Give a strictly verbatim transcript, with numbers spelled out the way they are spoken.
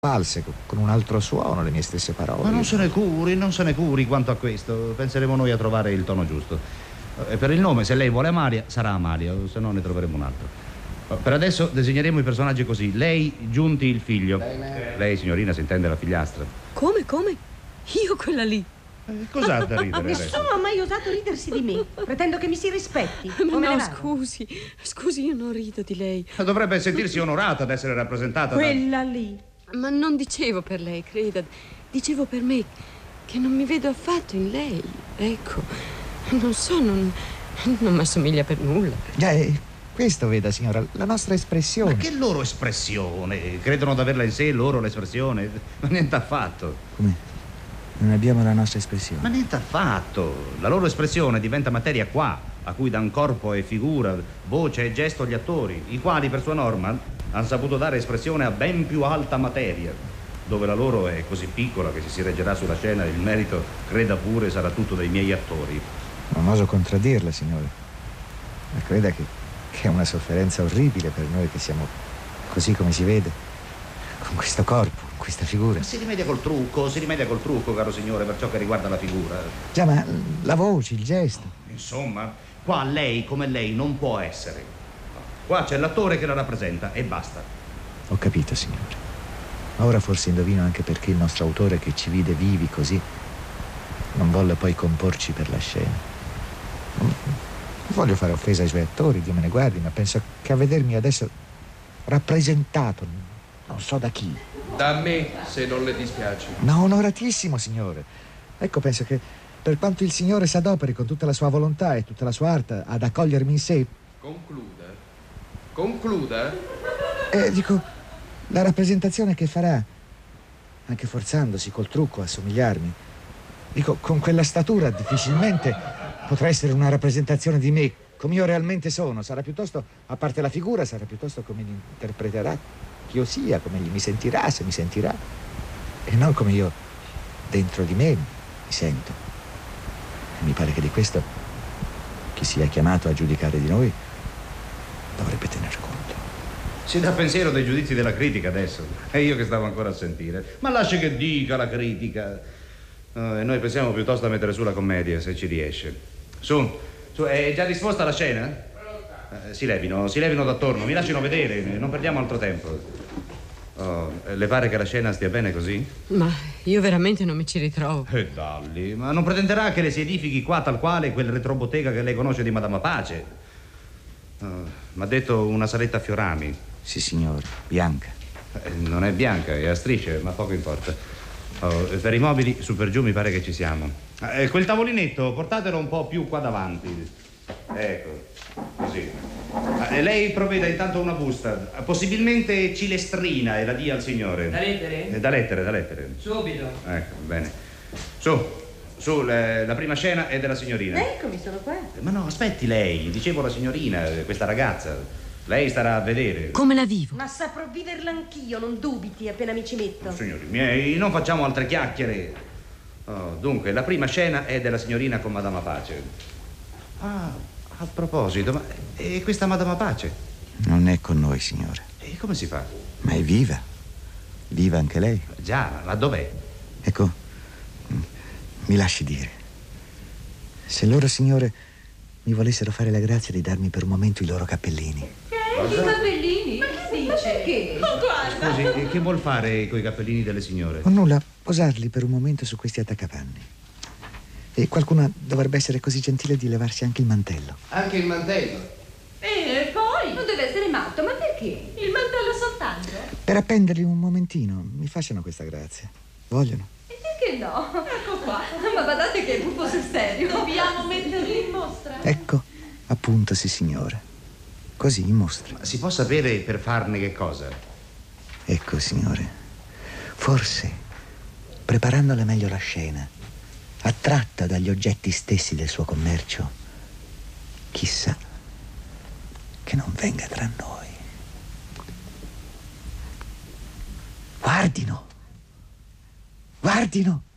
valse con un altro suono, le mie stesse parole. Ma non se ne curi, non se ne curi quanto a questo. Penseremo noi a trovare il tono giusto. E per il nome, se lei vuole Amalia, sarà Amalia, se no ne troveremo un altro. Per adesso disegneremo i personaggi così. Lei, Giunti, il figlio. Bene. Lei, signorina, si intende la figliastra. Come, come? Io quella lì. Eh, cos'ha da ridere adesso? Nessuno ha mai osato ridersi di me. Pretendo che mi si rispetti. Ma Come no, le vado? scusi. Scusi, io non rido di lei. Dovrebbe sentirsi onorata ad essere rappresentata Quella lì. Ma non dicevo per lei, creda. Dicevo per me, che non mi vedo affatto in lei. Ecco, non so, non, non mi assomiglia per nulla. Eh, questo, veda, signora, la nostra espressione. Ma che loro espressione? Credono di averla in sé loro l'espressione? Ma niente affatto. Come? Non abbiamo la nostra espressione. Ma niente affatto. La loro espressione diventa materia qua, a cui dan corpo e figura, voce e gesto gli attori, i quali per sua norma hanno saputo dare espressione a ben più alta materia. Dove la loro è così piccola che se si reggerà sulla scena, il merito, creda pure, sarà tutto dei miei attori. Non oso contraddirla, signore, ma creda che, che è una sofferenza orribile per noi che siamo così come si vede, con questo corpo, con questa figura. Ma si rimedia col trucco, si rimedia col trucco, caro signore, per ciò che riguarda la figura. Già, ma la voce, il gesto. Insomma, qua lei come lei non può essere. Qua c'è l'attore che la rappresenta e basta. Ho capito, signore. Ora forse indovino anche perché il nostro autore, che ci vide vivi così, non volle poi comporci per la scena. Non voglio fare offesa ai suoi attori, Dio me ne guardi, ma penso che a vedermi adesso rappresentato, non so da chi. Da me, se non le dispiace. Ma onoratissimo, signore. Ecco, penso che per quanto il Signore s'adoperi con tutta la sua volontà e tutta la sua arte ad accogliermi in sé. Concluda. Concluda. Eh, dico, la rappresentazione che farà, anche forzandosi col trucco a somigliarmi, dico, con quella statura difficilmente potrà essere una rappresentazione di me come io realmente sono. Sarà piuttosto, a parte la figura, sarà piuttosto come mi interpreterà che io sia, come mi sentirà, se mi sentirà, e non come io dentro di me mi sento. E mi pare che di questo chi sia chiamato a giudicare di noi dovrebbe tener conto. Si dà pensiero dei giudizi della critica adesso. E io che stavo ancora a sentire. Ma lascia che dica la critica. Uh, e noi pensiamo piuttosto a mettere su la commedia, se ci riesce. Su, su, è già disposta la scena? Uh, si levino, si levino d'attorno, mi lasciano vedere, non perdiamo altro tempo. Oh, le pare che la scena stia bene così? Ma io veramente non mi ci ritrovo. E eh, dalli, ma non pretenderà che le si edifichi qua tal quale quel retrobottega che lei conosce di Madama Pace? Uh, m'ha detto una saletta a fiorami. Sì, signore, bianca. Eh, non è bianca, è a strisce, ma poco importa. Oh, per i mobili, su per giù mi pare che ci siamo. Eh, quel tavolinetto, portatelo un po' più qua davanti. Ecco, così. Eh, lei provveda intanto una busta, possibilmente cilestrina, e la dia al signore. Da lettere? Eh, da lettere, da lettere. Subito. Ecco, bene. Su, su, le, la prima scena è della signorina. Eccomi, sono qua. Eh, ma no, aspetti lei, dicevo la signorina, questa ragazza. Lei starà a vedere. Come la vivo? Ma saprò viverla anch'io, non dubiti appena mi ci metto. Signori miei, non facciamo altre chiacchiere. Oh, dunque, la prima scena è della signorina con Madama Pace. Ah, a proposito, ma e questa Madama Pace? Non è con noi, signore. E come si fa? Ma è viva. Viva anche lei. Già, ma dov'è? Ecco, mi lasci dire. Se loro, signore, mi volessero fare la grazia di darmi per un momento i loro cappellini. I cappellini? Ma che dice? Che? Oh, guarda. Scusi, che vuol fare coi cappellini delle signore? O nulla, posarli per un momento su questi attaccapanni. E qualcuno dovrebbe essere così gentile di levarsi anche il mantello. Anche il mantello. E poi? Non deve essere matto, ma perché? Il mantello soltanto? Per appenderli un momentino, mi facciano questa grazia. Vogliono? E perché no? Ecco qua. Ma badate che è buffo sul serio. Dobbiamo metterli in mostra. Ecco, appunto, sì, signore. Così, in mostra. Ma si può sapere per farne che cosa? Ecco, signore. Forse, preparandole meglio la scena, attratta dagli oggetti stessi del suo commercio, chissà che non venga tra noi. Guardino! Guardino!